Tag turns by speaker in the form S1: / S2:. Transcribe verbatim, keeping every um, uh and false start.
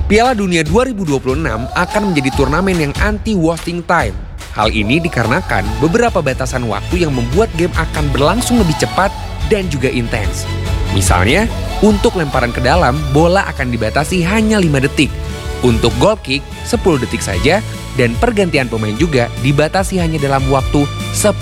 S1: Piala Dunia dua ribu dua puluh enam akan menjadi turnamen yang anti-wasting time. Hal ini dikarenakan beberapa batasan waktu yang membuat game akan berlangsung lebih cepat dan juga intens. Misalnya, untuk lemparan ke dalam, bola akan dibatasi hanya lima detik. Untuk goal kick, sepuluh detik saja, dan pergantian pemain juga dibatasi hanya dalam waktu sepuluh